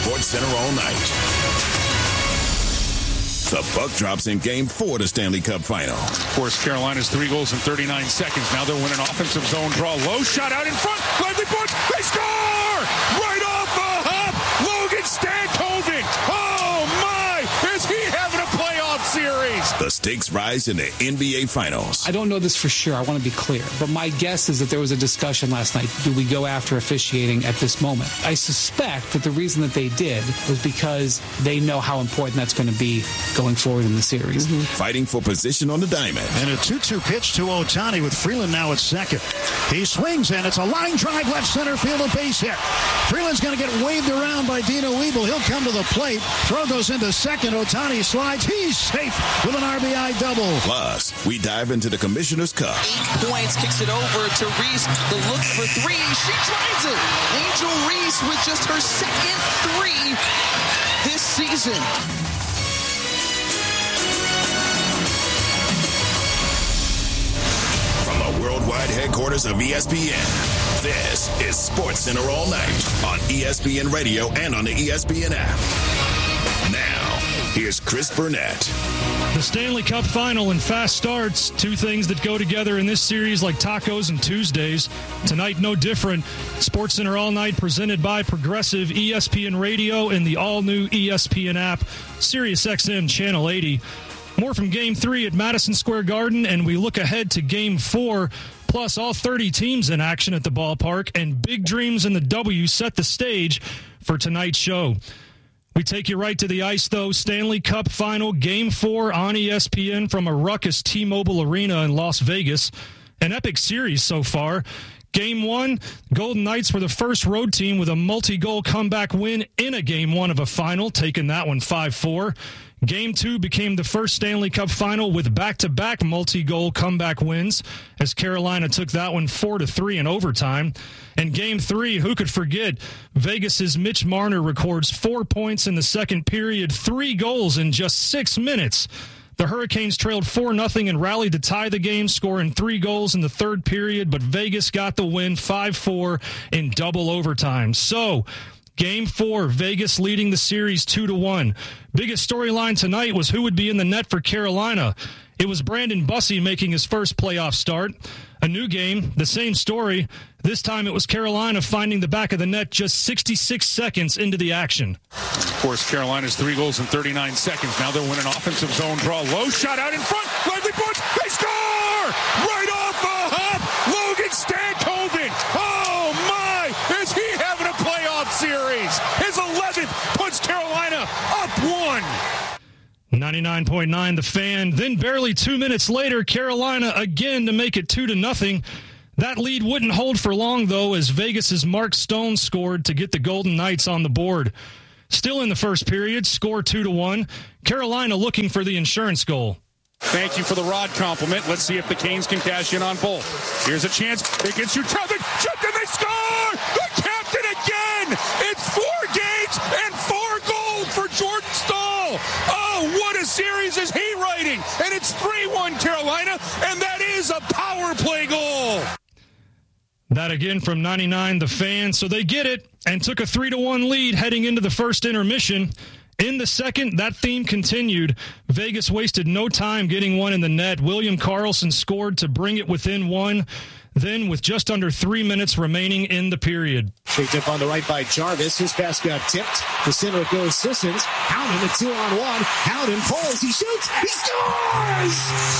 SportsCenter all night. The puck drops in Game 4 of the Stanley Cup Final. Of course, Carolina's 3 goals in 39 seconds. Now they'll win an offensive zone draw. Low shot out in front. Lively punch. They score! Right off the hop. Logan Stankoven. Oh, my. Is he having a playoff series? The stakes rise in the NBA Finals. I don't know this for sure. I want to be clear. But my guess is that there was a discussion last night. Do we go after officiating at this moment? I suspect that the reason that they did was because they know how important that's going to be going forward in the series. Fighting for position on the diamond. And a 2-2 pitch to Ohtani with Freeland now at second. He swings, and it's a line drive left center field, a base hit. Freeland's going to get waved around by Dino Weeble. He'll come to the plate. Throw goes into second. Ohtani slides. He's safe with an RBI double. Plus, we dive into the Commissioner's Cup. 8 points, kicks it over to Reese. The look for 3. She drives it. Angel Reese with just her second 3 this season. Worldwide headquarters of ESPN. This is SportsCenter all night on ESPN Radio and on the ESPN app. Now, here's Chris Burnett. The Stanley Cup Final and fast starts, 2 things that go together in this series like tacos and Tuesdays. Tonight, no different. SportsCenter all night presented by Progressive, ESPN Radio, and the all-new ESPN app, SiriusXM Channel 80. More from Game 3 at Madison Square Garden, and we look ahead to Game 4, plus all 30 teams in action at the ballpark, and big dreams in the W set the stage for tonight's show. We take you right to the ice, though. Stanley Cup Final, Game 4 on ESPN from a ruckus T-Mobile Arena in Las Vegas. An epic series so far. Game 1, Golden Knights were the first road team with a multi-goal comeback win in a Game 1 of a final, taking that one 5-4. Game 2 became the first Stanley Cup Final with back-to-back multi-goal comeback wins as Carolina took that one 4-3 in overtime. And Game 3, who could forget, Vegas's Mitch Marner records 4 points in the second period, 3 goals in just 6 minutes. The Hurricanes trailed 4-0 and rallied to tie the game, scoring 3 goals in the third period, but Vegas got the win 5-4 in double overtime. So, Game 4, Vegas leading the series 2-1. Biggest storyline tonight was who would be in the net for Carolina. It was Brandon Bussi making his first playoff start. A new game, the same story. This time it was Carolina finding the back of the net just 66 seconds into the action. Of course, Carolina's 3 goals in 39 seconds. Now they'll win an offensive zone draw. Low shot out in front. Lively punch. They score! Right off the hop. Logan Stankoven. Oh, my. Is he having a playoff series? His 11th puts Carolina up 1. 99.9 The Fan. Then barely 2 minutes later, Carolina again to make it 2-0. That lead wouldn't hold for long, though, as Vegas's Mark Stone scored to get the Golden Knights on the board. Still in the first period, score 2-1. Carolina looking for the insurance goal. Thank you for the rod compliment. Let's see if the Canes can cash in on both. Here's a chance. It gets you Trevor. Chipped and they score! The captain again! It's 4 games and 4 goals for Jordan Staal. Oh, what a series is he writing? And it's 3-1 Carolina, and that is a power play goal. That again from 99 The Fan. So they get it and took a 3-1 lead heading into the first intermission. In the second, that theme continued. Vegas wasted no time getting one in the net. William Karlsson scored to bring it within 1. Then, with just under 3 minutes remaining in the period. Picked up on the right by Jarvis. His pass got tipped. The center it goes Sissons. Howden, a 2-on-1. Howden pulls. He shoots. He scores!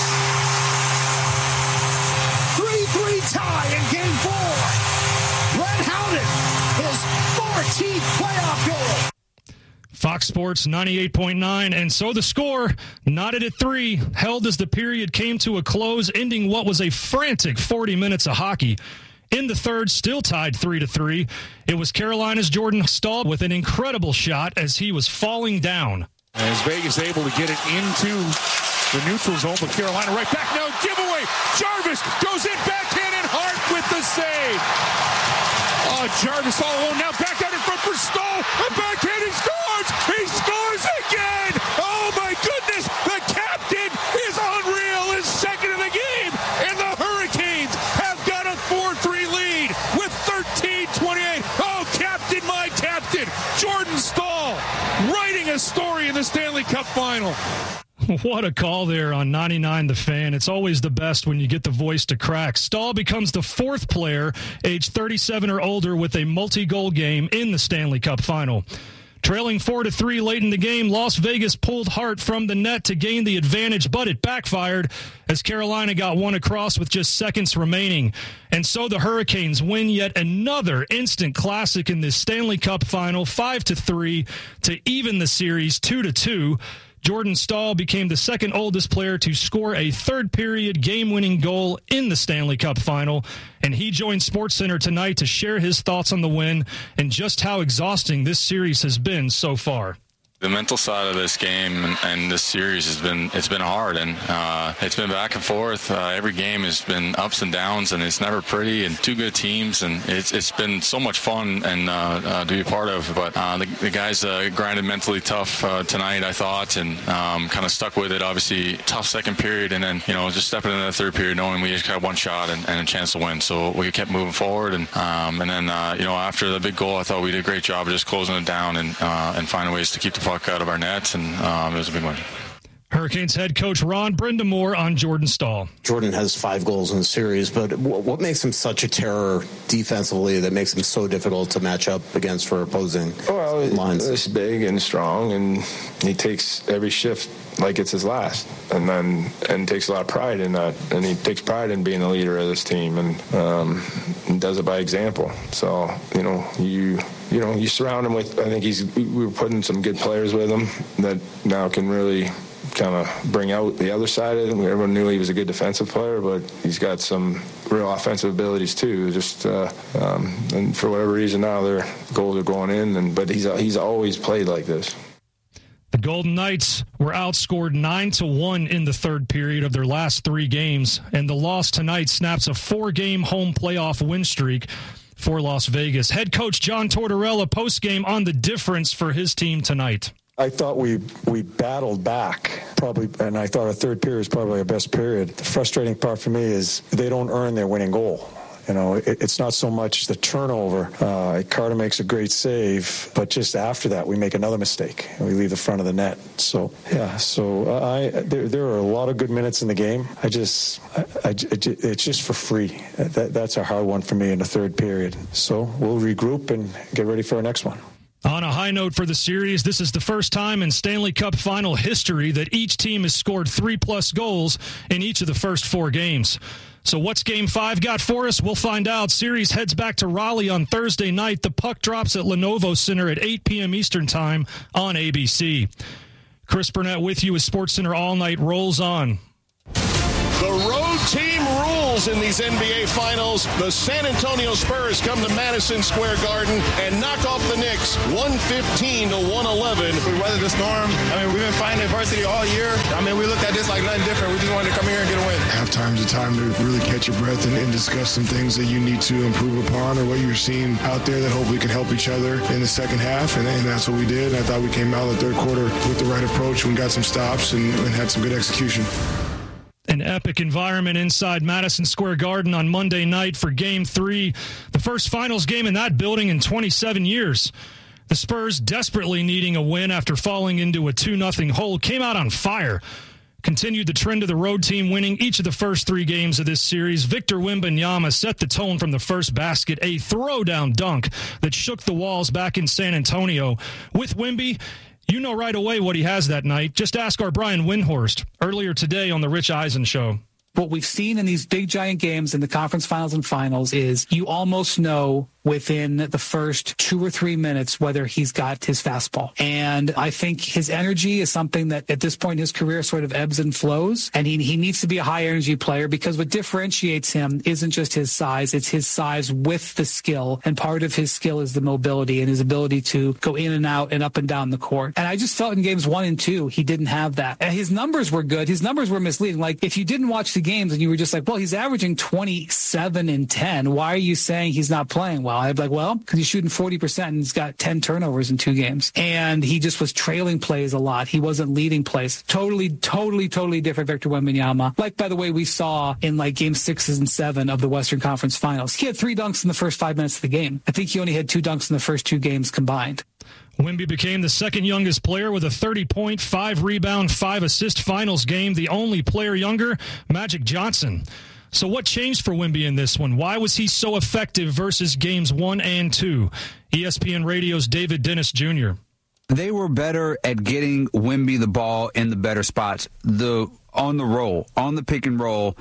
3-3 tie in Game 4. Brett Howden, his 14th playoff goal. Fox Sports 98.9, and so the score, knotted at 3, held as the period came to a close, ending what was a frantic 40 minutes of hockey. In the third, still tied 3-3, it was Carolina's Jordan Staal with an incredible shot as he was falling down. As Vegas able to get it into the neutral zone, but Carolina right back now, giveaway. Jarvis goes in, backhand and Hart with the save. Oh, Jarvis all alone now, back out in front for Staal, a backhand, he scores! He scores again! Oh my goodness! The captain is unreal, is second in the game, and the Hurricanes have got a 4-3 lead with 13:28. Oh, captain, my captain, Jordan Staal a story in the Stanley Cup final. What a call there on 99 The Fan. It's always the best when you get the voice to crack. Stahl becomes the fourth player age 37 or older with a multi-goal game in the Stanley Cup final. Trailing 4-3 late in the game, Las Vegas pulled Hart from the net to gain the advantage, but it backfired as Carolina got one across with just seconds remaining. And so the Hurricanes win yet another instant classic in this Stanley Cup final, 5-3 to even the series 2-2. Jordan Stahl became the second oldest player to score a third-period game-winning goal in the Stanley Cup final, and he joined SportsCenter tonight to share his thoughts on the win and just how exhausting this series has been so far. The mental side of this game and this series has been hard, and it's been back and forth. Every game has been ups and downs, and it's never pretty, and two good teams, and it's been so much fun and to be a part of. But the guys grinded mentally tough tonight, I thought, and kind of stuck with it. Obviously, tough second period, and then just stepping into the third period, knowing we just got one shot and a chance to win. So we kept moving forward, and then after the big goal, I thought we did a great job of just closing it down and finding ways to keep the puck out of our nets, and it was a big one. Hurricanes head coach Ron Brindamore on Jordan Stahl. Jordan has 5 goals in the series, but what makes him such a terror defensively that makes him so difficult to match up against for opposing lines? He's big and strong, and he takes every shift like it's his last, and takes a lot of pride in that, and he takes pride in being the leader of this team, and does it by example. So you surround him with, I think we were putting some good players with him that now can really kind of bring out the other side of him. Everyone knew he was a good defensive player, but he's got some real offensive abilities too. And for whatever reason now their goals are going in, but he's always played like this. The Golden Knights were outscored 9-1 in the third period of their last 3 games, and the loss tonight snaps a 4-game home playoff win streak for Las Vegas. Head coach John Tortorella postgame on the difference for his team tonight. I thought we battled back, probably, and I thought our third period was probably our best period. The frustrating part for me is they don't earn their winning goal. It's not so much the turnover. Carter makes a great save, but just after that, we make another mistake and we leave the front of the net. So there are a lot of good minutes in the game. It's just for free. That's a hard one for me in the third period. So we'll regroup and get ready for our next one. On a high note for the series, this is the first time in Stanley Cup final history that each team has scored 3+ goals in each of the first 4 games. So what's Game 5 got for us? We'll find out. Series heads back to Raleigh on Thursday night. The puck drops at Lenovo Center at 8 p.m. Eastern Time on ABC. Chris Burnett with you as SportsCenter All Night rolls on. The road team rules in these NBA Finals. The San Antonio Spurs come to Madison Square Garden and knock off the Knicks 115-111. We weathered the storm. We've been fighting adversity all year. We looked at this like nothing different. We just wanted to come here and get a win. Halftime's a time to really catch your breath and discuss some things that you need to improve upon or what you're seeing out there that hopefully can help each other in the second half. And that's what we did. And I thought we came out in the third quarter with the right approach. We got some stops and had some good execution. An epic environment inside Madison Square Garden on Monday night for Game 3, the first finals game in that building in 27 years. The Spurs, desperately needing a win after falling into a 2-0 hole, came out on fire. Continued the trend of the road team winning each of the first 3 games of this series. Victor Wembanyama set the tone from the first basket, a throwdown dunk that shook the walls back in San Antonio. With Wemby, you know right away what he has that night. Just ask our Brian Windhorst earlier today on the Rich Eisen Show. What we've seen in these big, giant games in the conference finals and finals is you almost know within the first 2 or 3 minutes whether he's got his fastball. And I think his energy is something that at this point in his career sort of ebbs and flows. And he needs to be a high-energy player because what differentiates him isn't just his size, it's his size with the skill. And part of his skill is the mobility and his ability to go in and out and up and down the court. And I just felt in games 1 and 2, he didn't have that. And his numbers were good. His numbers were misleading. Like, if you didn't watch the games and you were just like, well, he's averaging 27 and 10. Why are you saying he's not playing well? I'd be like, well, because he's shooting 40% and he's got 10 turnovers in 2 games. And he just was trailing plays a lot. He wasn't leading plays. Totally different Victor Wembanyama. Like, by the way, we saw in like game 6 and 7 of the Western Conference Finals. He had 3 dunks in the first 5 minutes of the game. I think he only had 2 dunks in the first 2 games combined. Wemby became the second youngest player with a 30-point, 5-rebound, 5-assist finals game. The only player younger, Magic Johnson. So what changed for Wemby in this one? Why was he so effective versus games 1 and 2? ESPN Radio's David Dennis Jr. They were better at getting Wemby the ball in the better spots, on the roll, on the pick and roll,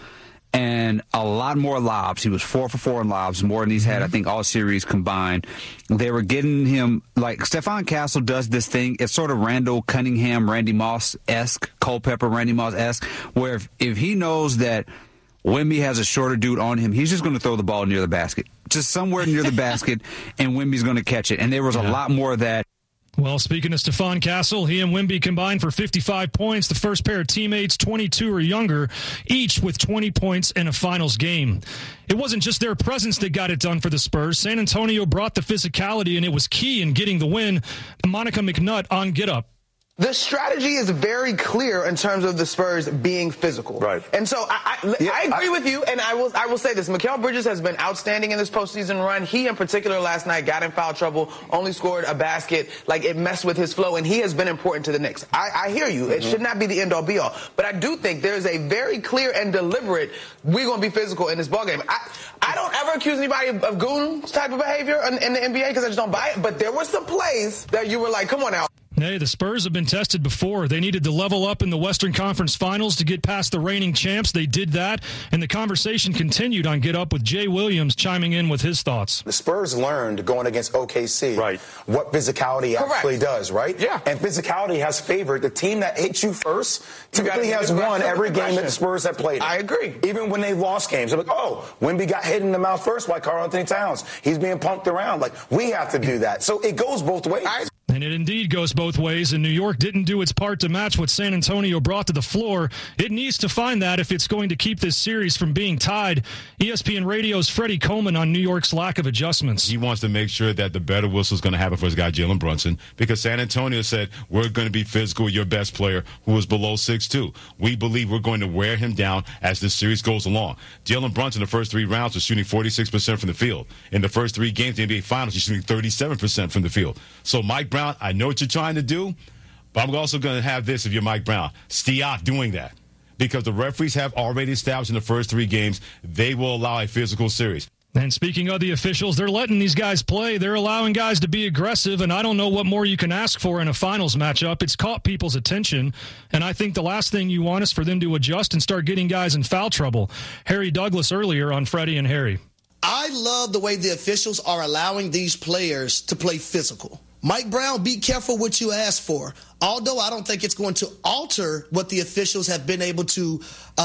and a lot more lobs. He was 4 for 4 in lobs, more than he's had, I think, all series combined. They were getting him, like Stephon Castle does this thing. It's sort of Randall Cunningham, Randy Moss-esque, Culpepper, Randy Moss-esque, where if he knows that Wemby has a shorter dude on him, he's just going to throw the ball near the basket. Just somewhere near the basket, and Wemby's going to catch it. And there was a lot more of that. Well, speaking of Stephon Castle, he and Wemby combined for 55 points. The first pair of teammates, 22 or younger, each with 20 points in a finals game. It wasn't just their presence that got it done for the Spurs. San Antonio brought the physicality, and it was key in getting the win. Monica McNutt on Get Up. The strategy is very clear in terms of the Spurs being physical. Right. And so I agree with you, and I will say this. Mikal Bridges has been outstanding in this postseason run. He, in particular, last night got in foul trouble, only scored a basket. Like, it messed with his flow, and he has been important to the Knicks. I hear you. It should not be the end-all, be-all. But I do think there's a very clear and deliberate, we're going to be physical in this ballgame. I don't ever accuse anybody of goons type of behavior in the NBA because I just don't buy it. But there were some plays that you were like, come on now. Hey, the Spurs have been tested before. They needed to level up in the Western Conference Finals to get past the reigning champs. They did that, and the conversation continued on Get Up with Jay Williams chiming in with his thoughts. The Spurs learned going against OKC what physicality actually does, right? Yeah. And physicality has favored the team that hits you first typically has won every game that the Spurs have played. I agree. Even when they lost games, they're like, oh, Wemby got hit in the mouth first by Karl Anthony Towns. He's being punked around. Like, we have to do that. So it goes both ways. And it indeed goes both ways, and New York didn't do its part to match what San Antonio brought to the floor. It needs to find that if it's going to keep this series from being tied. ESPN Radio's Freddie Coleman on New York's lack of adjustments. He wants to make sure that the better whistle is going to happen for his guy, Jalen Brunson, because San Antonio said, we're going to be physical, your best player, who was below 6'2". We believe we're going to wear him down as this series goes along. Jalen Brunson, the first 3 rounds, was shooting 46% from the field. In the first 3 games of the NBA Finals, he's shooting 37% from the field. So Mike Brown, I know what you're trying to do, but I'm also going to have this if you're Mike Brown. Stop doing that, because the referees have already established in the first 3 games they will allow a physical series. And speaking of the officials, they're letting these guys play. They're allowing guys to be aggressive, and I don't know what more you can ask for in a finals matchup. It's caught people's attention, and I think the last thing you want is for them to adjust and start getting guys in foul trouble. Harry Douglas earlier on Freddie and Harry. I love the way the officials are allowing these players to play physical. Mike Brown, be careful what you ask for. Although I don't think it's going to alter what the officials have been able to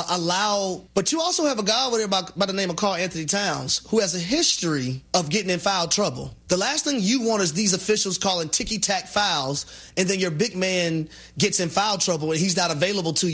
allow. But you also have a guy over there by the name of Karl Anthony Towns who has a history of getting in foul trouble. The last thing you want is these officials calling ticky-tack fouls, and then your big man gets in foul trouble and he's not available to you.